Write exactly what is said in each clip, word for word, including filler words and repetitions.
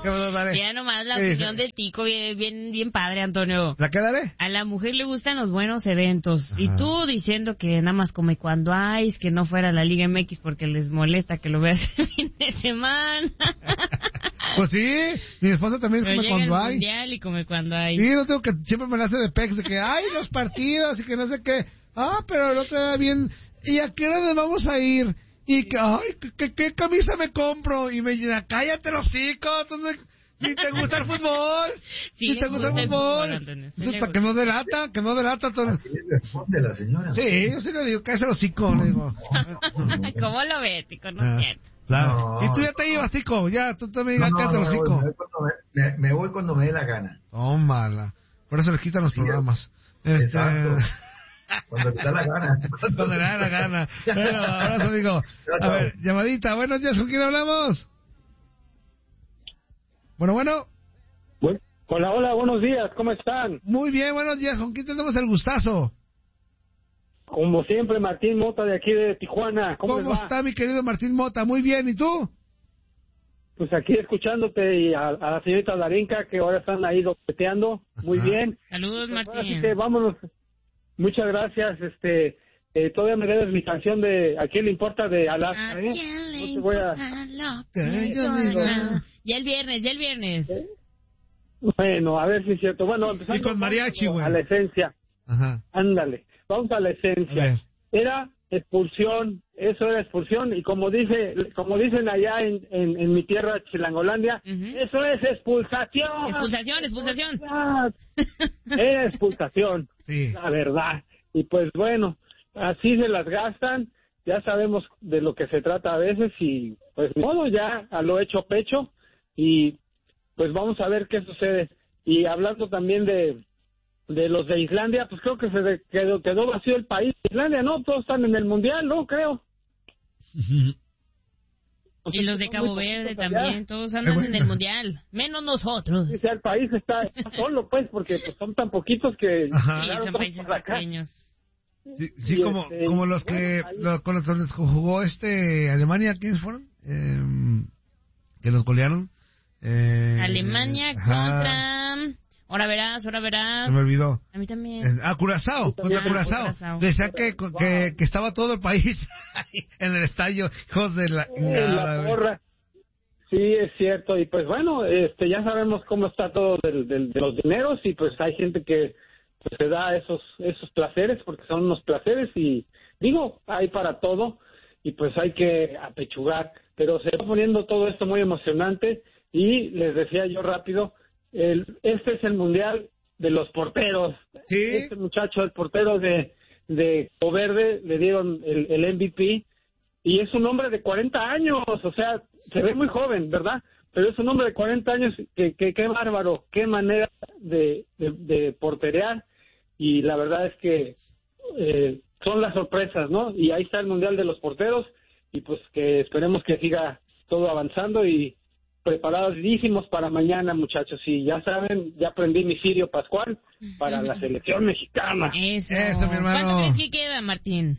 ¿Qué pasó, dale? Ya nomás la ¿Qué opinión dice? del tico, bien, bien, bien padre, Antonio. ¿La qué, dale? A la mujer le gustan los buenos eventos. Ajá. Y tú diciendo que nada más come cuando hay, que no fuera la Liga M X porque les molesta que lo veas el fin de semana. Pues sí, mi esposa también Pero come llega cuando el hay. mundial y come cuando hay. Sí, no tengo que siempre me la hace de pex de que ay los partidos y que no sé qué. Ah, pero el otro día bien. ¿Y a qué hora nos vamos a ir? Y que ay, ¿qué, qué, qué camisa me compro? Y me dice, cállate los hijos, tú no- ni te gusta el fútbol, Sí ni le te gusta el gusta el fútbol. fútbol, Antonio, sí Entonces, le para que gusta. no delata, que no delata todo. Así le responde la señora. Sí, yo sí le digo, cállate los hijos, le digo. ¿Cómo lo ves, tico? No Ah, es cierto. claro. No, Y tú ya te ibas, tico, ya, tú también No, digas, no, cállate no, los me, voy, hijos. me, voy cuando me, me- me voy cuando me dé la gana. Tómala. Por eso les quitan los Sí, programas. Este... exacto. Cuando te da la gana. Cuando le da la gana. Bueno, abrazo, amigo. A ver, llamadita. Buenos días, ¿con quién hablamos? Bueno, bueno. Bueno, hola, hola, buenos días, ¿cómo están? Muy bien, buenos días. ¿Con quién tenemos el gustazo? Como siempre, Martín Mota de aquí de Tijuana. ¿Cómo, ¿Cómo, les va? está mi querido Martín Mota? Muy bien, ¿y tú? Pues aquí escuchándote y a, a la señorita Darinka, que ahora están ahí lopeteando. Muy Ajá. bien. Saludos, Pues ahora Martín. sí que vámonos. Muchas gracias. Este, eh, todavía me debes mi canción de ¿A quién le importa? De Alaska, ¿A ¿eh? quién le No te voy a... importa lo Que que yo yo digo. haga? Ya el viernes, ya el viernes. Bueno, a ver si es cierto. Bueno, empezando Y con mariachi, vamos güey. a la esencia. Ajá. Ándale, vamos a la A esencia. ver. Era expulsión, eso era expulsión, y como dice, como dicen allá en, en, en mi tierra, Chilangolandia, Ujú. eso es expulsación. Expulsación, expulsación. Era expulsación, Sí. la verdad. Y pues bueno, así se las gastan, ya sabemos de lo que se trata a veces, y pues modo ya a lo hecho pecho, y pues vamos a ver qué sucede. Y hablando también de de los de Islandia, pues creo que se de- quedó, quedó vacío el país. Islandia, ¿no? Todos están en el Mundial, ¿no? Creo. Y los de Son Cabo muy Verde poquitos allá. también, todos andan Qué bueno. en el mundial, menos nosotros. O sea, el país está, está solo, pues, porque pues, son tan poquitos que... Ajá. Sí, llegaron son todos países para acá. pequeños. Sí, sí Y como, este, como los bueno, que, ahí- los, con los que les jugó este Alemania, ¿quiénes fueron? Eh, que los golearon. Eh, Alemania ajá, contra... Ahora verás, ahora verás. Se me olvidó. A mí también. Eh, Ah, Curazao, Sí, también. contra Curazao. Curazao. Decía que, que, que estaba todo el país ahí en el estadio, hijos de la... en la nada, güey. porra. Sí, es cierto. Y pues bueno, este ya sabemos cómo está todo del, del- de los dineros, y pues hay gente que pues, se da esos esos placeres, porque son unos placeres, y digo, hay para todo, y pues hay que apechugar. Pero se va poniendo todo esto muy emocionante, y les decía yo rápido, el, este es el mundial de los porteros. Sí. Este muchacho, el portero de, de Cabo Verde, le dieron el, el M V P, y es un hombre de cuarenta años, o sea, se ve muy joven, ¿verdad? Pero es un hombre de cuarenta años, que, que qué bárbaro, qué manera de, de, de porterear, y la verdad es que eh, son las sorpresas, ¿no? Y ahí está el Mundial de los Porteros, y pues que esperemos que siga todo avanzando, y preparadísimos para mañana, muchachos. Y ya saben, ya aprendí mi Sirio Pascual para la selección mexicana. Eso. Eso, mi hermano. ¿Cuánto crees que queda, Martín?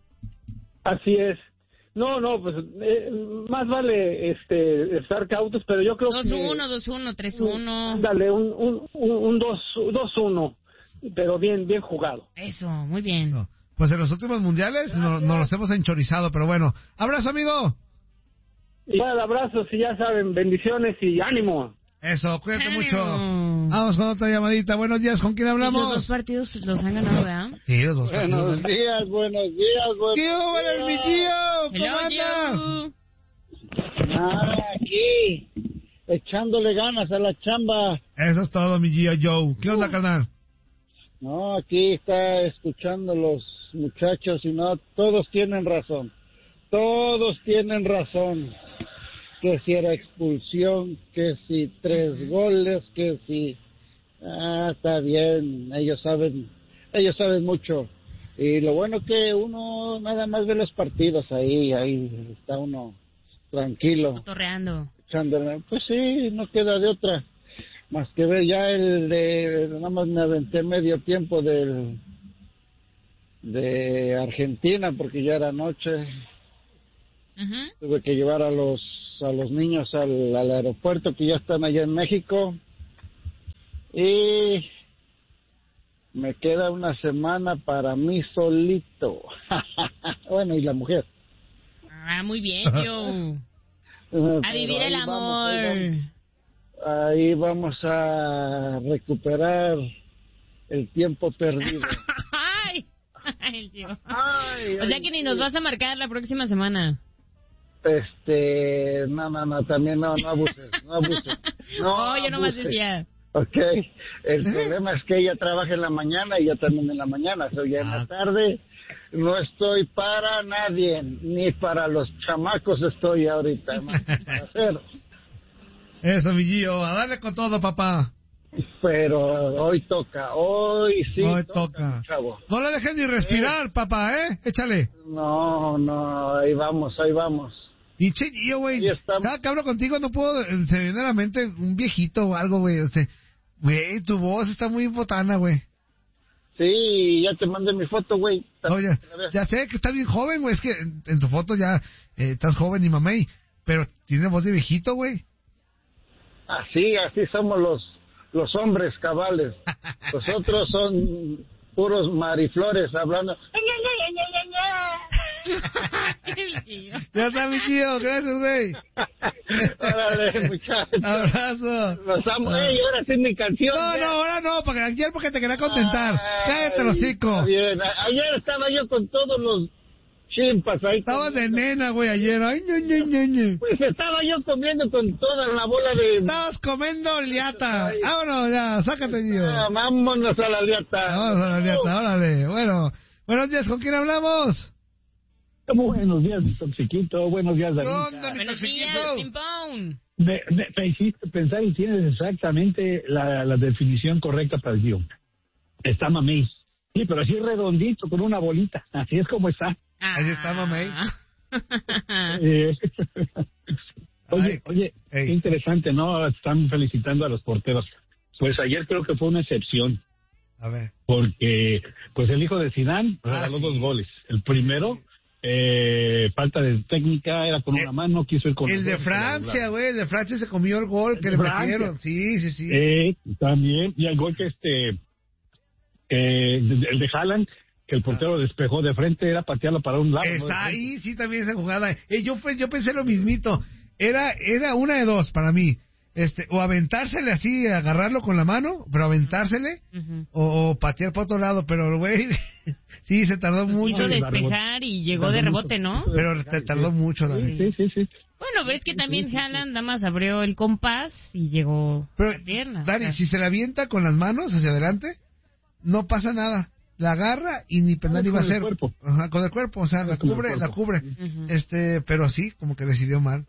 Así es. No, no, pues eh, más vale este estar cautos, pero yo creo dos que... uno, dos uno, tres uno. Dale, un, un, un, un dos uno, pero bien, bien jugado. Eso, muy bien. No, pues en los últimos mundiales no- nos los hemos enchorizado, pero bueno. ¡Abrazo, amigo! Y nada, abrazos, y ya saben, bendiciones y ánimo. Eso, cuídate Ánimo. mucho. Vamos con otra llamadita. Buenos días, ¿con quién Los dos hablamos? partidos los han ganado, ¿verdad? Sí, los dos. Buenos días, buenos días, buenos ¿Qué hubo, días. mi tío? ¿Cómo Hello, andas? Joe. Nada, aquí, echándole ganas a la chamba. Eso es todo, mi Gio Joe. ¿Qué onda, carnal? No, aquí está escuchando los muchachos y no, todos tienen razón. Todos tienen razón. Que si era expulsión, que si tres goles, que si... Ah, está bien, ellos saben, ellos saben mucho. Y lo bueno que uno nada más ve los partidos ahí, ahí está uno tranquilo, Cotorreando. echándole. Pues sí, no queda de otra. Más que ver ya el de, nada más me aventé medio tiempo del, de Argentina porque ya era noche. Ujú. Tuve que llevar a los a los niños al, al aeropuerto que ya están allá en México. Y me queda una semana para mí solito. Bueno, y la mujer. Ah, muy bien, yo. A vivir el amor. Vamos, ahí, vamos, ahí vamos a recuperar el tiempo perdido. Ay, ay, tío. Ay, o sea ay, que ni nos vas a marcar la próxima semana. Este, no, no, no, también no, no abuses, no abuses. No, oh, yo nomás abuses. decía. Ok, el problema es que ella trabaja en la mañana y yo también en la mañana, o sea, ya en la tarde no estoy para nadie, ni para los chamacos estoy ahorita, más para hacer. Eso, mi Gio, a darle con todo, papá. Pero hoy toca, hoy sí Hoy toca, toca. chavo. No le dejes ni respirar, eh. papá, ¿eh? Échale. No, no, ahí vamos, ahí vamos. Y che, Gio, güey, cada que hablo contigo no puedo, se me viene a la mente un viejito o algo, güey, o sea, güey, tu voz está muy botana, güey. Sí, ya te mandé mi foto, güey. No, ya, ya sé que estás bien joven, güey, es que en, en tu foto ya eh, estás joven y mamey, pero tiene voz de viejito, güey. Así, así somos los los hombres cabales. Los otros son puros mariflores hablando. Ya está, mi tío, gracias, güey. Órale, muchachos. Abrazo. Los amo. Ey, ahora sí mi canción. No, ya. no, ahora no, porque ayer porque te quería contentar. Ay, cállate el hocico. Bien. Ayer estaba yo con todos los chimpas ahí. Estabas de comiendo. nena, güey, ayer. Ay, ño, ño, ño, ño. Pues estaba yo comiendo con toda la bola de... Estabas comiendo liata. Vámonos, ya, sácate, tío. Ah, vámonos a la liata. Vámonos a la liata, órale. Bueno, buenos días, ¿con quién hablamos? Buenos días, Toxiquito. Buenos días, David. ¿Dónde, mi Buenos días, toxiquito? Pimpón. Me, me, me hiciste pensar y tienes exactamente la, la definición correcta para el guión. Está mamey. Sí, pero así redondito, con una bolita. Así es como está. Ahí está, mamey. Eh, oye, Ay, oye, ey. qué interesante, ¿no? Están felicitando a los porteros. Pues ayer creo que fue una excepción, A ver. porque pues el hijo de Zidane Ah, regaló sí. dos goles. El primero, eh, falta de técnica, era con Eh, una mano, quiso ir con El los de dos, Francia, güey, el de Francia se comió el gol que El le de Francia. metieron. Sí, sí, sí. Eh, también, y el gol que este, eh, el de Haaland, que el portero despejó de frente, era patearlo para un lado. ¿no? Está ahí, sí, también esa jugada. Eh, yo, pues, yo pensé lo mismito. Era, era una de dos para mí. Este, o aventársele así, agarrarlo con la mano, pero aventársele, Ujú. o, o patear para otro lado, pero güey, sí, se tardó mucho. Quiso de despejar y llegó de rebote, ¿no? Pero te tardó mucho, David. Sí, sí, sí. Bueno, pero es que también Haaland nada más abrió el compás y llegó Pero, la pierna. Dani, o sea. si se la avienta con las manos hacia adelante, no pasa nada. La agarra y ni penal Ah, iba a con el ser. cuerpo. Ajá, con el cuerpo, o sea, la con el cubre, la cuerpo. cubre. Ujú. Este, pero sí, como que decidió mal.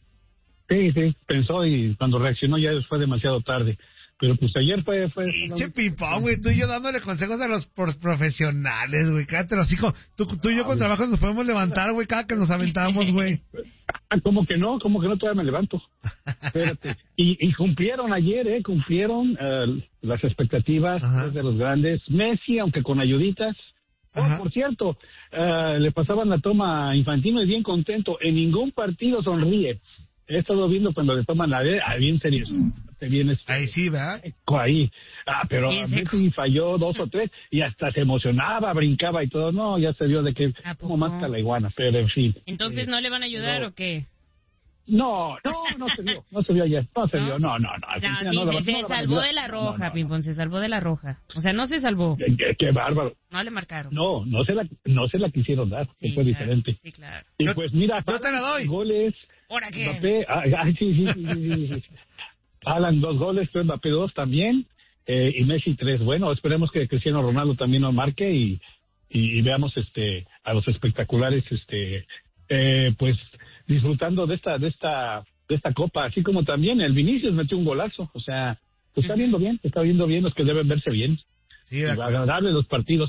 Sí, sí, pensó y cuando reaccionó ya fue demasiado tarde. Pero pues ayer fue... fue Pinche pipón, güey, tú y yo dándole consejos a los por- profesionales, güey, cállate los hijos. Tú, tú y yo con trabajo nos podemos levantar, güey, cada que nos aventamos, güey. Ah, ¿Cómo que no? ¿Cómo que no? Todavía me levanto. Espérate. Y, y cumplieron ayer, ¿eh? Cumplieron eh, las expectativas Ajá. de los grandes. Messi, aunque con ayuditas. Oh, Ajá. por cierto, eh, le pasaban la toma a Infantino y bien contento. En ningún partido sonríe. He estado viendo cuando le toman la de, ah, bien serio. Bien este, Ahí sí, ¿verdad? seco ahí. Ah, pero Bien seco. Messi falló dos o tres y hasta se emocionaba, brincaba y todo. No, ya se vio de que ¿A poco? como máscara la iguana, pero en fin. Entonces, ¿no le van a ayudar no. o qué? No, no, no se vio, no se vio ayer, no se ¿No? vio, no, no, no. Argentina No, sí, no la- se, no se la van a salvó ayudar. de la No, roja, no, no. Pimpón, se salvó de la roja. O sea, no se salvó, Qué, qué- qué bárbaro. no le marcaron. No, no se la, no se la quisieron dar, Sí, que fue claro, diferente. Sí, claro. Y Yo- pues mira, yo te la doy. goles, ¿Ahora qué? Mbappé, ay, ay, sí, sí, sí, sí, sí, sí. Alan dos goles, pero Mbappé dos también, eh, y Messi tres. Bueno, esperemos que Cristiano Ronaldo también nos marque y, y, y veamos este a los espectaculares, este, eh, pues disfrutando de esta, de esta, de esta copa, así como también el Vinicius metió un golazo, o sea, pues está viendo bien, está viendo bien los que deben verse bien, Sí, y de acuerdo. agradable los partidos.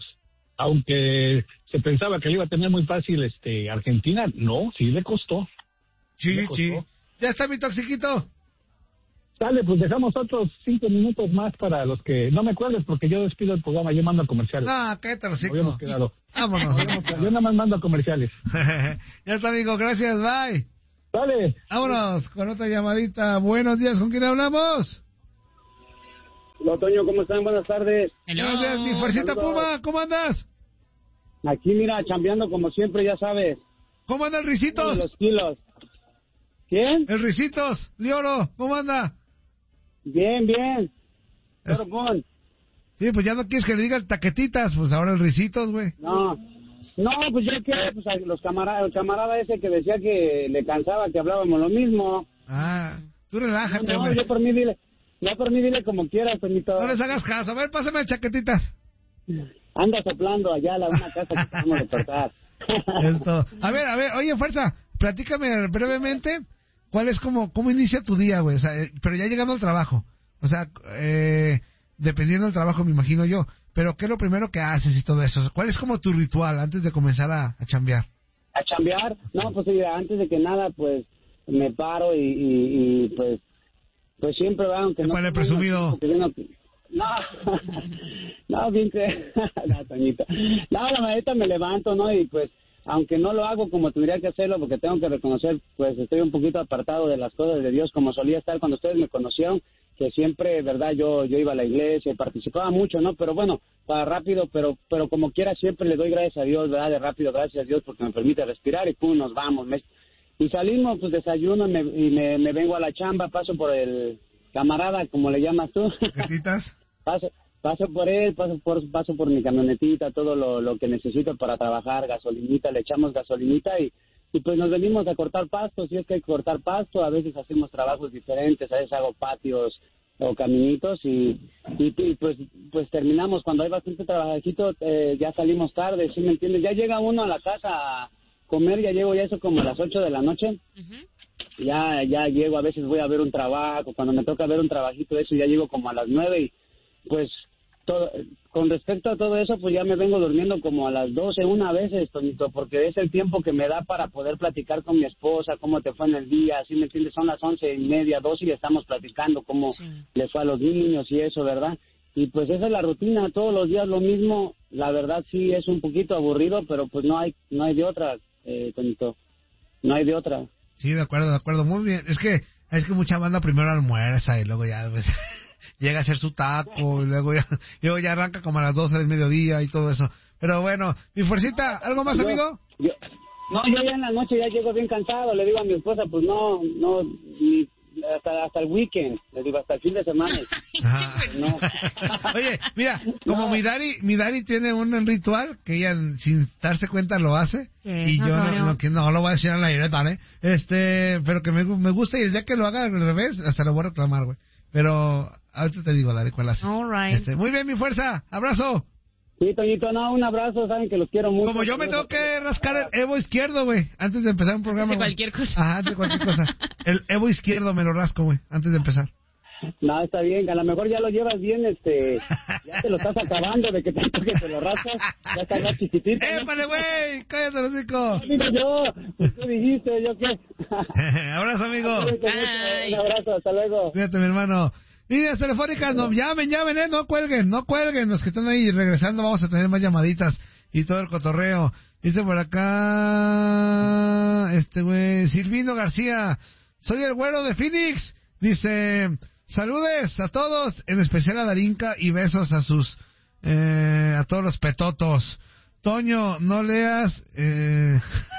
Aunque se pensaba que le iba a tener muy fácil este Argentina, no, sí le costó. Sí, le costó. sí. Ya está mi toxiquito. Dale, pues dejamos otros cinco minutos más para los que... No me cuelgues porque yo despido el programa, yo mando a comerciales. No, cállate los Como habíamos hocico. quedado. Vámonos. Yo nada más mando a comerciales. Ya está, amigo, gracias, bye. Dale. Vámonos con otra llamadita. Buenos días, ¿con quién hablamos? Hola, Toño, ¿cómo están? Buenas tardes. Buenos días, mi fuercita Puma, ¿cómo andas? Aquí, mira, chambeando como siempre, ya sabes. ¿Cómo anda el Ricitos? Los kilos. ¿Quién? El Ricitos, Lioro, ¿cómo anda? Bien, bien. Es... Pero pon. Sí, pues ya no quieres que le diga el Taquetitas, pues ahora el Ricitos, güey. No, no, pues yo que, pues los camaradas, el camarada ese que decía que le cansaba que hablábamos lo mismo. Ah, tú relájate, No, no, güey. yo por mí dile, yo por mí dile como quieras, Toñito. No les hagas caso, a ver, pásame el Chaquetitas. Anda soplando allá a la una casa que acabamos de cortar. Esto. A ver, a ver, oye, Fuerza, platícame brevemente cuál es como, cómo inicia tu día, güey, o sea, eh, pero ya llegando al trabajo, o sea, eh, dependiendo del trabajo me imagino yo, pero ¿qué es lo primero que haces y todo eso? ¿Cuál es como tu ritual antes de comenzar a, a chambear? ¿A chambear? No, pues sí, antes de que nada, pues, me paro y, y, y pues, pues siempre va, aunque no... ¿Cuál es presumido? No, no, bien que... no, Toñito. No, la mañana me levanto, ¿no? Y pues, aunque no lo hago como tendría que hacerlo, porque tengo que reconocer, pues estoy un poquito apartado de las cosas de Dios, como solía estar cuando ustedes me conocieron, que siempre, verdad, yo yo iba a la iglesia y participaba mucho, ¿no? Pero bueno, para rápido, pero pero como quiera siempre le doy gracias a Dios, ¿verdad? De rápido, gracias a Dios porque me permite respirar y pum, nos vamos. Me... Y salimos, pues desayuno me, y me, me vengo a la chamba, paso por el camarada, como le llamas tú. ¿Gatitas? paso, paso por él, paso por paso por mi camionetita, todo lo, lo que necesito para trabajar, gasolinita, le echamos gasolinita y y pues nos venimos a cortar pasto, si es que hay que cortar pasto, a veces hacemos trabajos diferentes, a veces hago patios o caminitos y, y, y pues pues terminamos, cuando hay bastante trabajito, eh, ya salimos tarde, ¿sí me entiendes? Ya llega uno a la casa a comer, ya llego ya eso como a las ocho de la noche, uh-huh. ya ya llego, a veces voy a ver un trabajo, cuando me toca ver un trabajito eso ya llego como a las nueve y pues... Todo, con respecto a todo eso, pues ya me vengo durmiendo como a las doce, una vez, Toñito, porque es el tiempo que me da para poder platicar con mi esposa, cómo te fue en el día, ¿sí me entiendes? Son las once y media, doce y estamos platicando cómo sí. les fue a los niños y eso, ¿verdad? Y pues esa es la rutina, todos los días lo mismo, la verdad sí es un poquito aburrido, pero pues no hay no hay de otra, eh, Toñito, no hay de otra. Sí, de acuerdo, de acuerdo, muy bien, es que es que mucha banda primero almuerza y luego ya... Pues... llega a hacer su taco y luego ya, luego ya arranca como a las doce del mediodía y todo eso. Pero bueno, mi fuercita, ¿algo más, yo, amigo? Yo, no, yo ya en la noche ya llego bien cansado, le digo a mi esposa, pues no, no, ni hasta, hasta el weekend, le digo, hasta el fin de semana. No. Oye, mira, como no. mi Dari, mi Dari tiene un ritual que ella sin darse cuenta lo hace, sí, y no, yo no, no, no, no lo voy a decir en la directa, ¿eh? Este, pero que me, me gusta y el día que lo haga al revés, hasta lo voy a reclamar, güey. Pero ahorita te digo, Dari, cuál hace. All right. Este, muy bien, mi fuerza, abrazo. Sí, Toñito, no, un abrazo, saben que los quiero mucho. Como yo me tengo que rascar el Evo izquierdo, güey, antes de empezar un programa. De cualquier güey. cosa. Ajá, de cualquier cosa. El Evo izquierdo me lo rasco, güey, antes de empezar. No, está bien, a lo mejor ya lo llevas bien, este, ya te lo estás acabando de que tanto que te lo rascas, ya está más chiquitito. ¡Épale, güey! ¡Cállate, los hocico! Digo yo, pues tú dijiste, yo qué. Abrazo, amigo. Un abrazo, hasta luego. Cuídate, mi hermano. Líneas telefónicas, no, llamen, llamen, eh, no cuelguen, no cuelguen, los que están ahí regresando vamos a tener más llamaditas y todo el cotorreo. Dice por acá, este güey, Silvino García, soy el güero de Phoenix, dice, saludes a todos, en especial a Darinka y besos a sus, eh, a todos los petotos. Toño, no leas, eh...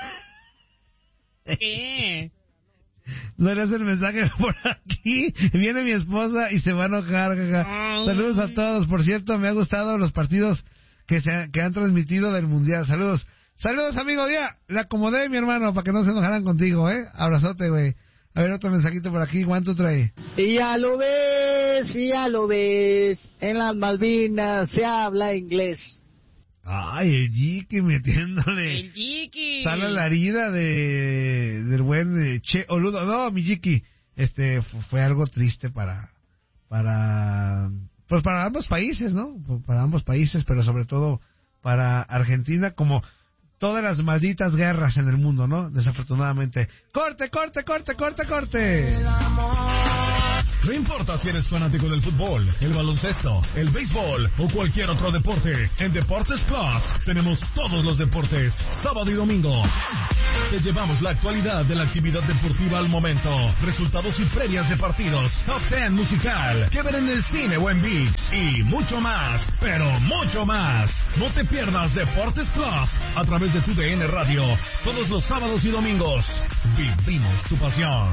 ¿Qué? No leas el mensaje por aquí. Viene mi esposa y se va a enojar. Jaja. Saludos a todos. Por cierto, me ha gustado los partidos que se que han transmitido del Mundial. Saludos. Saludos, amigo. Ya, le acomodé, mi hermano, para que no se enojaran contigo, ¿eh? Abrazote, güey. A ver, otro mensajito por aquí. One, two, three. Y ya lo ves, y ya lo ves. En las Malvinas se habla inglés. Ay, el Jiki metiéndole. El Jiki. Sale la herida de del buen eh, Che Oludo. No, mi Jiki. Este fue, fue algo triste para para pues para ambos países, ¿no? Para ambos países, pero sobre todo para Argentina, como todas las malditas guerras en el mundo, ¿no? Desafortunadamente. Corte, corte, corte, corte, corte. No importa si eres fanático del fútbol, el baloncesto, el béisbol o cualquier otro deporte, en Deportes Plus tenemos todos los deportes, sábado y domingo. Te llevamos la actualidad de la actividad deportiva al momento, resultados y previas de partidos, top ten musical, que ver en el cine o en Beats y mucho más, pero mucho más. No te pierdas Deportes Plus a través de tu D N Radio, todos los sábados y domingos. Vivimos tu pasión.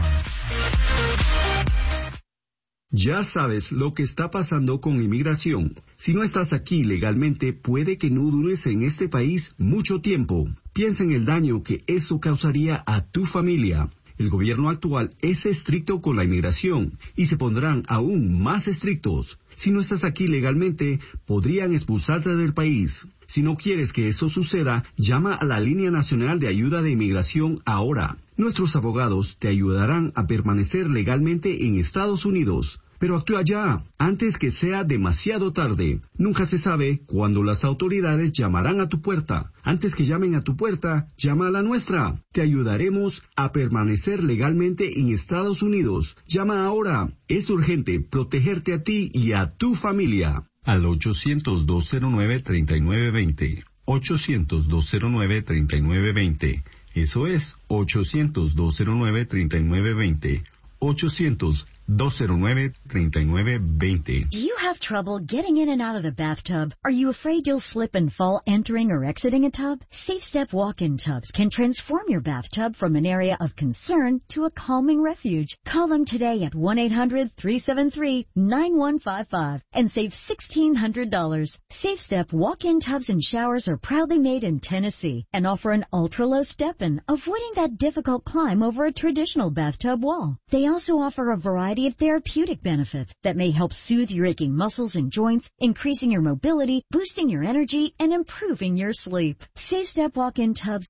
Ya sabes lo que está pasando con inmigración. Si no estás aquí legalmente, puede que no dures en este país mucho tiempo. Piensa en el daño que eso causaría a tu familia. El gobierno actual es estricto con la inmigración y se pondrán aún más estrictos. Si no estás aquí legalmente, podrían expulsarte del país. Si no quieres que eso suceda, llama a la Línea Nacional de Ayuda de Inmigración ahora. Nuestros abogados te ayudarán a permanecer legalmente en Estados Unidos. Pero actúa ya, antes que sea demasiado tarde. Nunca se sabe cuándo las autoridades llamarán a tu puerta. Antes que llamen a tu puerta, llama a la nuestra. Te ayudaremos a permanecer legalmente en Estados Unidos. Llama ahora. Es urgente protegerte a ti y a tu familia. Al ochocientos, dos cero nueve, treinta y nueve veinte. ochocientos, dos cero nueve, treinta y nueve veinte. Eso es ochocientos, dos cero nueve, treinta y nueve veinte. ochocientos, dos cero nueve, treinta y nueve veinte. Do you have trouble getting in and out of the bathtub? Are you afraid you'll slip and fall entering or exiting a tub? SafeStep walk-in tubs can transform your bathtub from an area of concern to a calming refuge. Call them today at one eight hundred, three seven three, nine one five five and save sixteen hundred dollars. SafeStep walk-in tubs and showers are proudly made in Tennessee and offer an ultra-low step-in, avoiding that difficult climb over a traditional bathtub wall. They also offer a variety of therapeutic benefits that may help soothe your aching muscles and joints, increasing your mobility, boosting your energy, and improving your sleep. SafeStep walk-in tubs.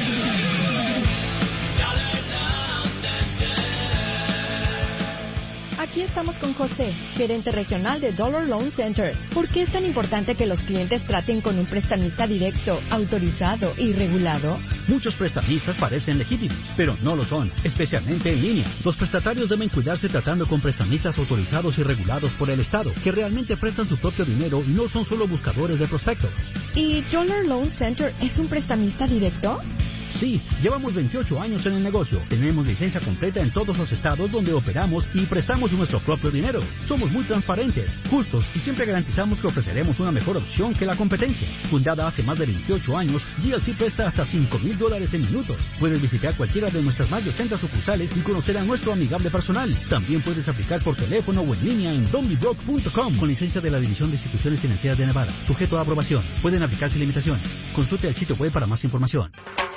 Aquí estamos con José, gerente regional de Dollar Loan Center. ¿Por qué es tan importante que los clientes traten con un prestamista directo, autorizado y regulado? Muchos prestamistas parecen legítimos, pero no lo son, especialmente en línea. Los prestatarios deben cuidarse tratando con prestamistas autorizados y regulados por el Estado, que realmente prestan su propio dinero y no son solo buscadores de prospectos. ¿Y Dollar Loan Center es un prestamista directo? Sí, llevamos veintiocho años en el negocio. Tenemos licencia completa en todos los estados donde operamos y prestamos nuestro propio dinero. Somos muy transparentes, justos y siempre garantizamos que ofreceremos una mejor opción que la competencia. Fundada hace más de veintiocho años, D L C presta hasta cinco mil dólares en minutos. Puedes visitar cualquiera de nuestras más de ochenta sucursales y conocer a nuestro amigable personal. También puedes aplicar por teléfono o en línea en don't be broke punto com con licencia de la División de Instituciones Financieras de Nevada. Sujeto a aprobación. Pueden aplicarse limitaciones. Consulte el sitio web para más información.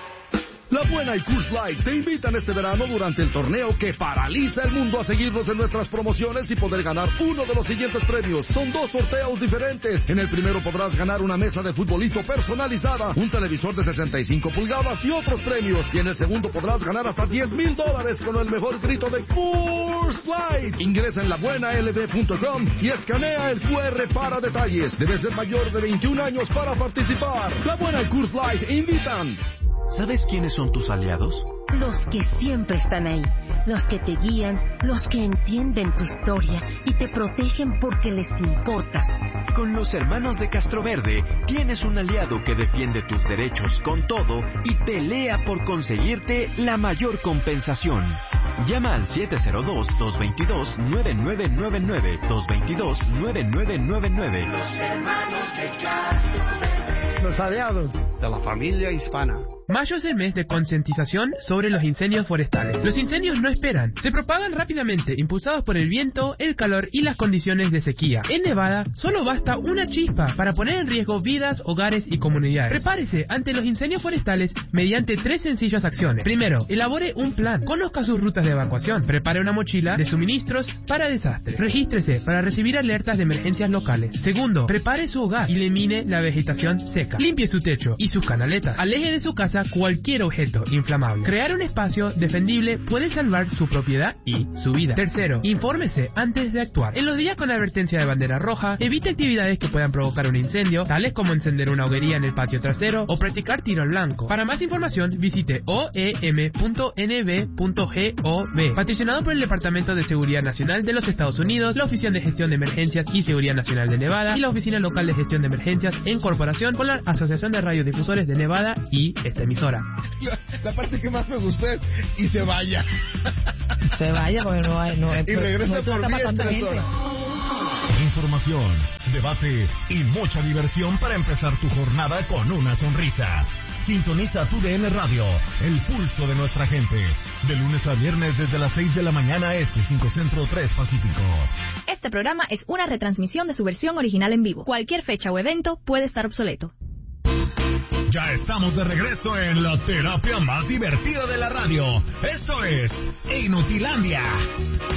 La Buena y Coors Light te invitan este verano durante el torneo que paraliza el mundo a seguirnos en nuestras promociones y poder ganar uno de los siguientes premios. Son dos sorteos diferentes. En el primero podrás ganar una mesa de futbolito personalizada, un televisor de sesenta y cinco pulgadas y otros premios. Y en el segundo podrás ganar hasta diez mil dólares con el mejor grito de Coors Light. Ingresa en la buena l b punto com y escanea el Q R para detalles. Debes ser mayor de veintiún años para participar. La Buena y Coors Light invitan. ¿Sabes quiénes son tus aliados? Los que siempre están ahí, los que te guían, los que entienden tu historia y te protegen porque les importas. Con los hermanos de Castroverde tienes un aliado que defiende tus derechos con todo y pelea por conseguirte la mayor compensación. Llama al siete cero dos, dos dos dos, nueve nueve nueve nueve, dos dos dos, nueve nueve nueve nueve. Los hermanos de Castroverde. Los aliados de la familia hispana. Mayo es el mes de concientización sobre los incendios forestales. Los incendios no esperan, se propagan rápidamente, impulsados por el viento, el calor y las condiciones de sequía. En Nevada, solo basta una chispa para poner en riesgo vidas, hogares y comunidades. Prepárese ante los incendios forestales mediante tres sencillas acciones. Primero, elabore un plan, conozca sus rutas de evacuación, prepare una mochila de suministros para desastres, regístrese para recibir alertas de emergencias locales. Segundo, prepare su hogar y elimine la vegetación seca, limpie su techo y sus canaletas, aleje de su casa inmoviliza cualquier objeto inflamable. Crear un espacio defendible puede salvar su propiedad y su vida. Tercero, infórmese antes de actuar. En los días con advertencia de bandera roja, evite actividades que puedan provocar un incendio, tales como encender una hoguería en el patio trasero o practicar tiro al blanco. Para más información, visite o e m punto n b punto gov. Patrocinado por el Departamento de Seguridad Nacional de los Estados Unidos, la Oficina de Gestión de Emergencias y Seguridad Nacional de Nevada y la Oficina Local de Gestión de Emergencias en corporación con la Asociación de Radiodifusores de Nevada y esta emisora. La, la parte que más me gustó es y se vaya. Se vaya porque no hay... No, y regresa no, por mí en tres horas. Información, debate y mucha diversión para empezar tu jornada con una sonrisa. Sintoniza tu D N Radio, el pulso de nuestra gente. De lunes a viernes desde las seis de la mañana este, cinco Centro, tres Pacífico. Este programa es una retransmisión de su versión original en vivo. Cualquier fecha o evento puede estar obsoleto. Ya estamos de regreso en la terapia más divertida de la radio. Esto es Inutilandia.